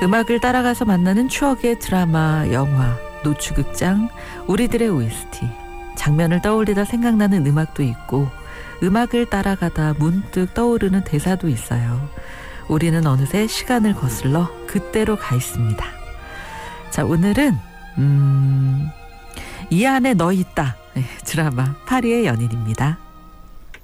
음악을 따라가서 만나는 추억의 드라마, 영화, 노추극장, 우리들의 OST. 장면을 떠올리다 생각나는 음악도 있고 음악을 따라가다 문득 떠오르는 대사도 있어요. 우리는 어느새 시간을 거슬러 그때로 가 있습니다. 자, 오늘은 이 안에 너 있다. 드라마 파리의 연인입니다.